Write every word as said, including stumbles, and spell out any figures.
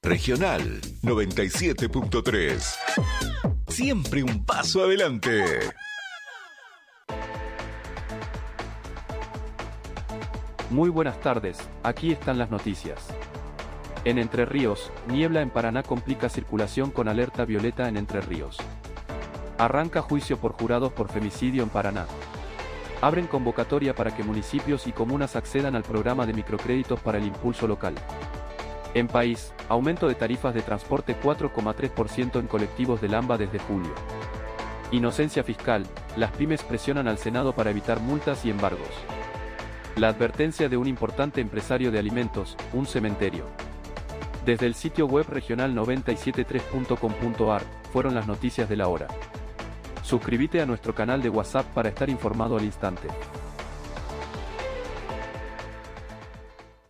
Regional noventa y siete punto tres. Siempre un paso adelante. Muy buenas tardes, aquí están las noticias. En Entre Ríos, niebla en Paraná complica circulación con alerta violeta en Entre Ríos. Arranca juicio por jurados por femicidio en Paraná. Abren convocatoria para que municipios y comunas accedan al programa de microcréditos para el impulso local. En país, aumento de tarifas de transporte cuatro coma tres por ciento en colectivos del AMBA desde julio. Inocencia fiscal, las pymes presionan al Senado para evitar multas y embargos. La advertencia de un importante empresario de alimentos, un cementerio. Desde el sitio web regional noventa y siete punto tres punto com punto ar, fueron las noticias de la hora. Suscríbete a nuestro canal de WhatsApp para estar informado al instante.